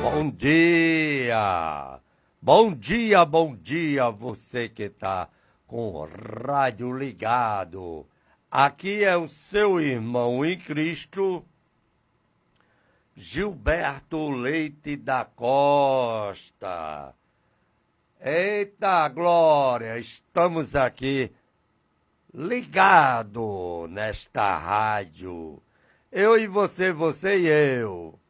Bom dia! Bom dia, você que tá com o rádio ligado. Aqui é o seu irmão em Cristo, Gilberto Leite da Costa. Eita glória, estamos aqui ligado nesta rádio. Eu e você e eu.